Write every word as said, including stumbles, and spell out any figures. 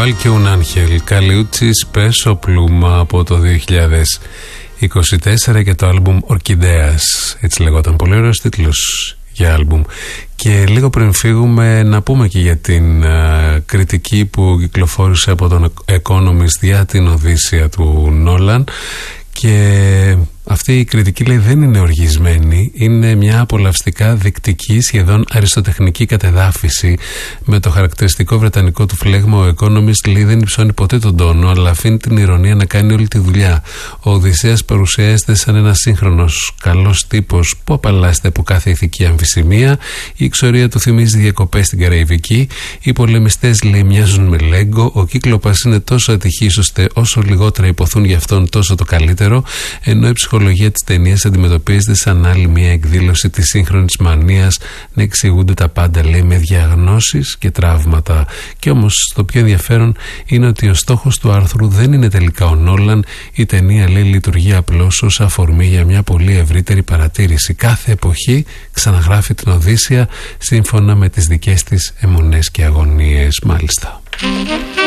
Καρναβάλ και un Ángel. Καλιούτσις Πέσο Πλούμα από το δύο χιλιάδες είκοσι τέσσερα και το άλμπουμ Ορκιδέας. Έτσι λεγόταν. Πολύ ωραίος τίτλος για άλμπουμ. Και λίγο πριν φύγουμε να πούμε και για την uh, κριτική που κυκλοφόρησε από τον Economist για την Οδύσσεια του Νόλαν. Και αυτή η κριτική, λέει, δεν είναι οργισμένη, είναι μια απολαυστικά δεικτική, σχεδόν αριστοτεχνική κατεδάφιση. Με το χαρακτηριστικό βρετανικό του φλέγμα, ο Economist, λέει, δεν υψώνει ποτέ τον τόνο, αλλά αφήνει την ηρωνία να κάνει όλη τη δουλειά. Ο Οδυσσέας παρουσιάζεται σαν ένας σύγχρονος καλός τύπος που απαλλάσσεται από κάθε ηθική αμφισημία. Η εξορία του θυμίζει διακοπές στην Καραϊβική. Οι πολεμιστές, λέει, μοιάζουν με λέγκο. Ο Κύκλοπας είναι τόσο ατυχής ώστε όσο λιγότερα υποθούν για αυτόν, τόσο το καλύτερο. Ενώ η ψυχολογία της ταινίας αντιμετωπίζεται σαν άλλη μια εκδήλωση της σύγχρονης μανίας να εξηγούνται τα πάντα, λέει, με διαγνώσεις και τραύματα. Και όμως το πιο ενδιαφέρον είναι ότι ο στόχος του άρθρου δεν είναι τελικά ο Νόλαν. Η ταινία, λέει, λειτουργεί απλώς ως αφορμή για μια πολύ ευρύτερη παρατήρηση. Κάθε εποχή ξαναγράφει την Οδύσσεια σύμφωνα με τις δικές της αιμονές και αγωνίες. Μάλιστα.